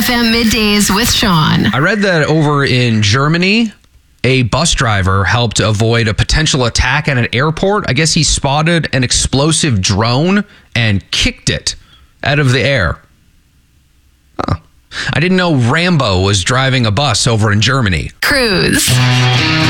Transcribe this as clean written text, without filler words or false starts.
FM Middays with Sean. I read that over in Germany, a bus driver helped avoid a potential attack at an airport. I guess he spotted an explosive drone and kicked it out of the air. Huh. I didn't know Rambo was driving a bus over in Germany. Cruise.